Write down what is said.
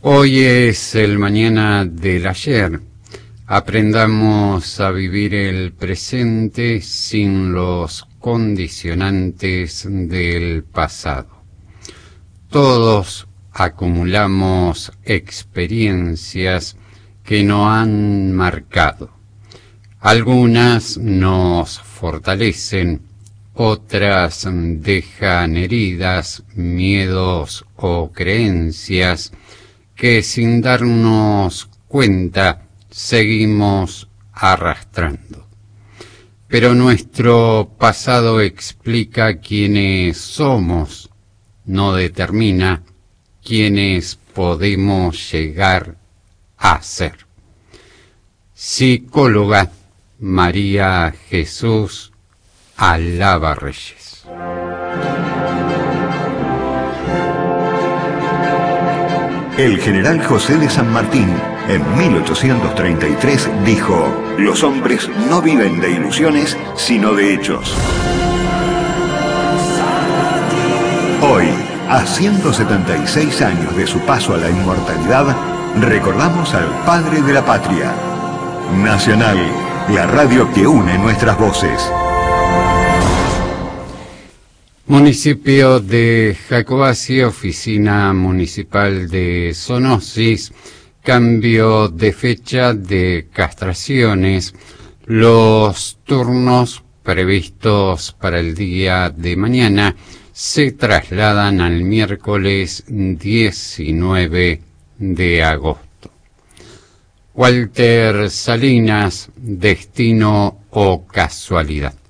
Hoy es el mañana del ayer. Aprendamos a vivir el presente sin los condicionantes del pasado. Todos acumulamos experiencias que nos han marcado. Algunas nos fortalecen, otras dejan heridas, miedos o creencias que sin darnos cuenta seguimos arrastrando. Pero nuestro pasado explica quiénes somos, no determina quiénes podemos llegar a ser. Psicóloga María Jesús Alaba Reyes. El general José de San Martín, en 1833, dijo: los hombres no viven de ilusiones, sino de hechos. Hoy, a 176 años de su paso a la inmortalidad, recordamos al padre de la patria. Nacional, la radio que une nuestras voces. Municipio de Jacobasi, Oficina Municipal de Zoonosis, cambio de fecha de castraciones. Los turnos previstos para el día de mañana se trasladan al miércoles 19 de agosto. Walter Salinas, destino o casualidad.